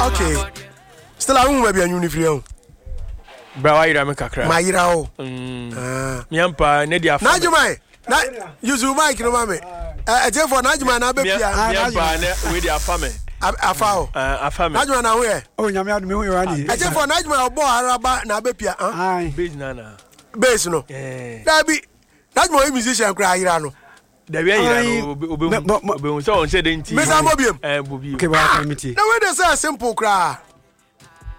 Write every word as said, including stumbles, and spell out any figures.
Okay. Still I won't maybe a uniform. Brawa ira me kakra. My ira o. Mm. Ah. Miampa ne dia fa. Najumai. Na use mic no mame. Eh je for Najumai na be pia. Miampa ne we dia fa me. Afao. Ah afa me. Najumai na ho ye. Oh nyame adu me ho yani. Eh je for Najumai obo araba na be pia. Ah. Base nana. Base no. Eh. Dabi. Najumai musician kra ira no. Da we ira no obe obe so on say den ti. Mesa mobiem. Eh bobiem. Okay ba committee. Na we dey say simple kra.